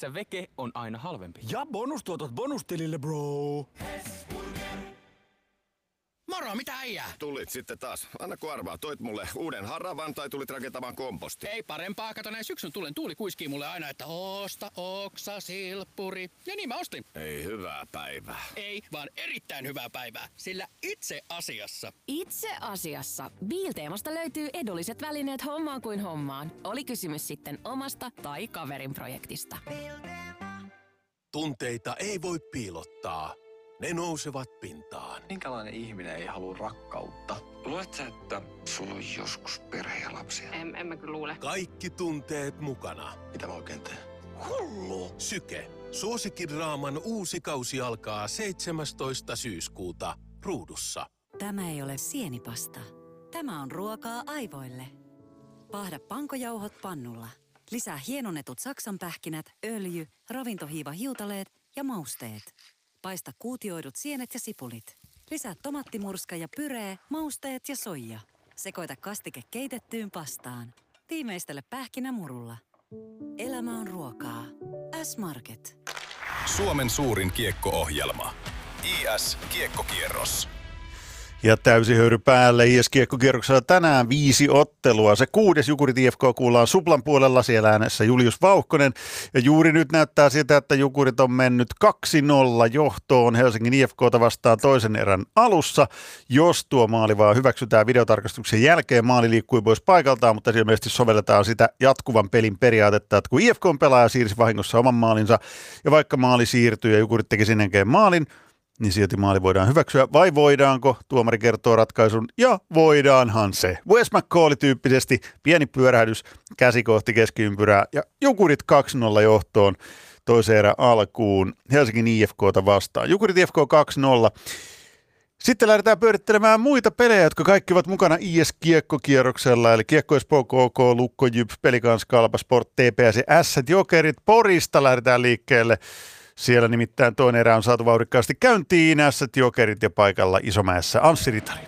missä veke on aina halvempi. Ja bonustuotot bonustilille, bro. Moro, mitä äijää? Tulit sitten taas. Anna kun arvaa, toit mulle uuden haravan tai tulit rakentamaan komposti? Ei parempaa, kato näin syksyn tuuli kuiskii mulle aina, että osta oksa, silppuri. Ja niin mä ostin. Ei hyvää päivää. Ei, vaan erittäin hyvää päivää. Sillä itse asiassa Bilteemasta löytyy edulliset välineet hommaan kuin hommaan. Oli kysymys sitten omasta tai kaverin projektista. Tunteita ei voi piilottaa. Ne nousevat pintaan. Minkälainen ihminen ei halua rakkautta? Luuletko sä, että sulla on joskus perhe ja lapsia? En mä kyllä luule. Kaikki tunteet mukana. Mitä mä oikein teen? Hullu! Syke. Suosikkidraaman uusi kausi alkaa 17. syyskuuta Ruudussa. Tämä ei ole sienipasta. Tämä on ruokaa aivoille. Paahda pankojauhot pannulla. Lisää hienonnetut saksanpähkinät, öljy, ravintohiiva hiutaleet ja mausteet. Paista kuutioidut sienet ja sipulit. Lisää tomattimurska ja pyree, mausteet ja soija. Sekoita kastike keitettyyn pastaan. Tiimeistele pähkinämurulla. Elämä on ruokaa. S-Market. Suomen suurin kiekko-ohjelma. IS Kiekkokierros. Ja täysi höyry päälle IS-kiekkokierroksella tänään 5 ottelua. Se 6. Jukurit IFK kuullaan Suplan puolella, siellä äänessä Julius Vauhkonen. Ja juuri nyt näyttää siltä, että Jukurit on mennyt 2-0 johtoon Helsingin IFK:ta vastaan toisen erän alussa. Jos tuo maali vaan hyväksytään videotarkastuksen jälkeen, maali liikkui pois paikaltaan, mutta ilmeisesti sovelletaan sitä jatkuvan pelin periaatetta, että kun IFK:n pelaaja siirsi vahingossa oman maalinsa, ja vaikka maali siirtyy ja Jukurit teki sen jälkeen maalin, niin silti maali voidaan hyväksyä, vai voidaanko? Tuomari kertoo ratkaisun, ja voidaanhan se. Wes McCall-tyyppisesti pieni pyörähdys, käsi kohti keskiympyrää, ja Jukurit 2-0 johtoon toisen erän alkuun Helsingin IFK:ta vastaan. Jukurit IFK 2-0. Sitten lähdetään pyörittelemään muita pelejä, jotka kaikki ovat mukana IS-kiekkokierroksella, eli Kiekko Espoo, KK, Lukko, JYP, Pelikans, Kalpa, Sport, TPS ja Ässät Jokerit. Porista lähdetään liikkeelle. Siellä nimittäin toinen erä on saatu vauhdikkaasti käyntiin. Ässät Jokerit ja paikalla Isomäessä Anssi Ritari.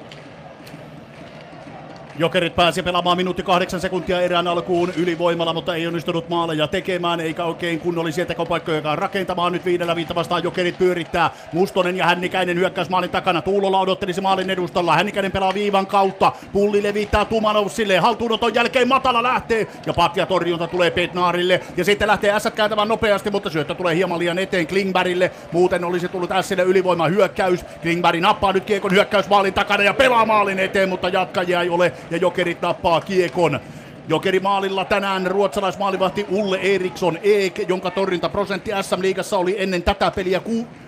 Jokerit pääsi pelaamaan minuutti 8 sekuntia erään alkuun ylivoimalla, mutta ei onnistunut maaleja tekemään, eikä oikein kunnollisia tekopaikkojakaan rakentamaan. Nyt 5-5 vastaan Jokerit pyörittää. Mustonen ja Hännikäinen hyökkäys maalin takana. Tuulola odotteli se maalin edustalla. Hännikäinen pelaa viivan kautta. Pulli levittää Tumanovsille. Haltuunoton jälkeen Matala lähtee. Ja patja torjunta tulee Petnaarille. Ja sitten lähtee Ässät kääntämään nopeasti, mutta syöttö tulee hieman liian eteen Klingbergille. Muuten olisi tullut Ässille ylivoima hyökkäys. Klingberg nappaa nyt kiekon hyökkäys maalin takana ja pelaa maalin eteen, mutta jatkajia ei ole. Ja Jokerit nappaa kiekon. Jokerimaalilla tänään ruotsalaismaalivahti Ulle Eriksson Eek, jonka torjuntaprosentti SM-liigassa oli ennen tätä peliä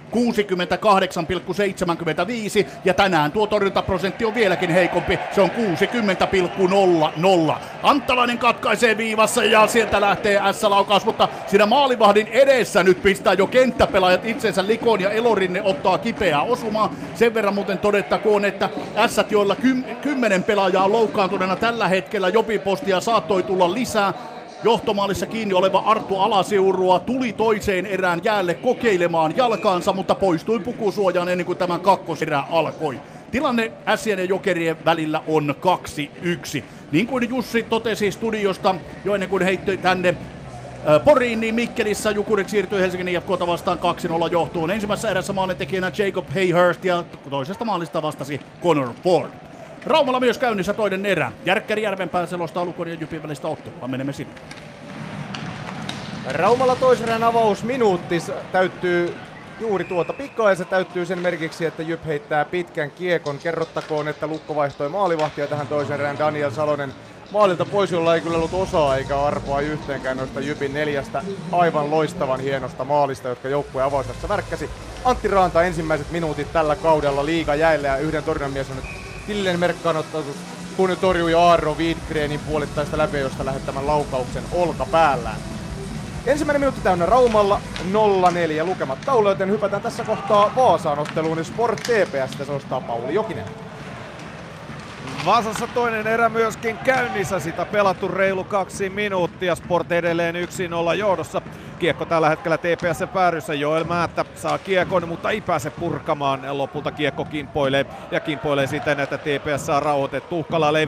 68,75 ja tänään tuo torjuntaprosentti on vieläkin heikompi, se on 60,00. Anttalainen katkaisee viivassa ja sieltä lähtee S-laukaus, mutta siinä maalivahdin edessä nyt pistää jo kenttäpelaajat itsensä likoon ja Elorinne ottaa kipeää osumaa. Sen verran muuten todettakoon, että Ässät, joilla 10 pelaajaa on loukkaantuneena tällä hetkellä, jopipostia saattoi tulla lisää. Johtomaalissa kiinni oleva Arttu Alasiurua tuli toiseen erään jäälle kokeilemaan jalkaansa, mutta poistui pukusuojaan ennen kuin tämä kakkoserä alkoi. Tilanne Ässien ja Jokerien välillä on 2-1. Niin kuin Jussi totesi studiosta jo ennen kuin heittyi tänne Poriin, niin Mikkelissä Jukurit siirtyi Helsingin IFK:ta vastaan 2-0 johtoon. Ensimmäisessä erässä maalintekijänä Jacob Hayhurst ja toisesta maalista vastasi Connor Ford. Raumalla myös käynnissä toinen erä. Järkkäri Järvenpää selostaa Lukon ja Jypin välistä ottelua. Menemme sinne. Raumalla toisen erän avausminuutti täyttyy juuri tuota pikkaa ja se täyttyy sen merkiksi, että Jyp heittää pitkän kiekon. Kerrottakoon, että Lukko vaihtoi maalivahtia tähän toisen erään. Daniel Salonen maalilta pois, jolla ei kyllä ollut osaa eikä arpoa yhteenkään noista Jypin 4 aivan loistavan hienosta maalista, jotka joukkue avausessa värkkäsi. Antti Raanta ensimmäiset minuutit tällä kaudella liiga jäillä ja yhden torjunnan mies on nyt tililleen merkkaan ottanut, kun torjui Aaro Wiedgrenin puolittaista läpiöstä lähettämän laukauksen olkapäällään. Ensimmäinen minuutti täynnä Raumalla 0-4 lukemat tauluun, joten hypätään tässä kohtaa Vaasaan otteluun. Sport TPS selostaa Pauli Jokinen. Vaasassa toinen erä myöskin käynnissä, sitä pelattu reilu 2 minuuttia. Sport edelleen 1-0 johdossa. Kiekko tällä hetkellä TPS:n päädyssä. Joel Määttä saa kiekon, mutta ei pääse purkamaan. Lopulta kiekko kimpoilee ja kimpoilee siten, että TPS saa rauhoitettua. Tuhkala